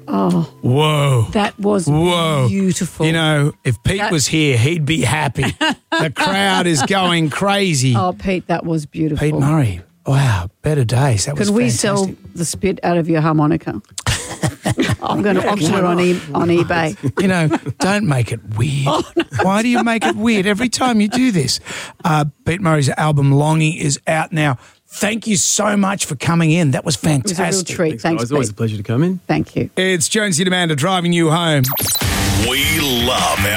Oh. Whoa. That was beautiful. You know, if Pete was here, he'd be happy. The crowd is going crazy. Oh, Pete, that was beautiful. Pete Murray. Wow, better days. That was Could we fantastic. sell the spit out of your harmonica? I'm going to auction it on eBay. You know, don't make it weird. Why do you make it weird every time you do this? Pete Murray's album Longing is out now. Thank you so much for coming in. That was fantastic. It was a real treat. Thanks, It's always a pleasure to come in. Thank you. It's Jonesy and Amanda driving you home. We love our